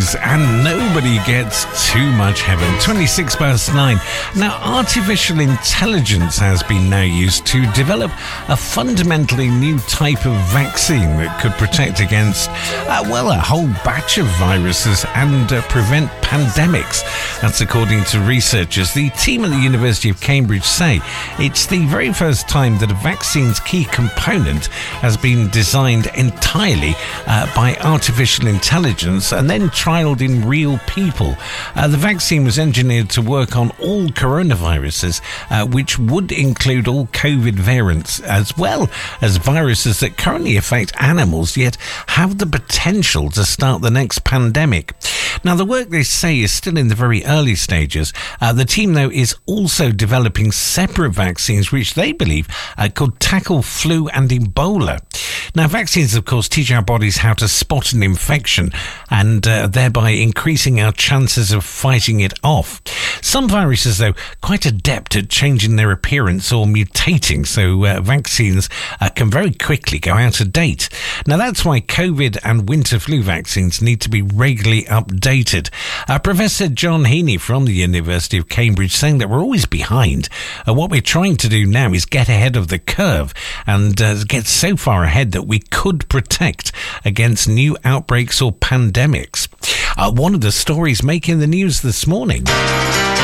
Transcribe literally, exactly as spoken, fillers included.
And nobody gets too much heaven. twenty-six past nine. Now, artificial intelligence has been now used to develop a fundamentally new type of vaccine that could protect against, uh, well, a whole batch of viruses and uh, prevent pandemics. That's according to researchers. The team at the University of Cambridge say it's the very first time that a vaccine's key component has been designed entirely uh, by artificial intelligence and then trialed in real people. Uh, the vaccine was engineered to work on all coronaviruses, uh, which would include all COVID variants, as well as viruses that currently affect animals, yet have the potential to start the next pandemic. Now, the work, they say, is still in the very early stages. Uh, the team, though, is also developing separate vaccines, which they believe uh, could tackle flu and Ebola. Now, vaccines, of course, teach our bodies how to spot an infection and uh, thereby increasing our chances of fighting it off. Some viruses, though, quite adept at changing their appearance or mutating, so uh, vaccines uh, can very quickly go out of date. Now, that's why COVID and winter flu vaccines need to be regularly updated. Uh, Professor John Heaney from the University of Cambridge saying that we're always behind. Uh, what we're trying to do now is get ahead of the curve and uh, get so far ahead that we could protect against new outbreaks or pandemics. Uh, one of the stories making the news this morning.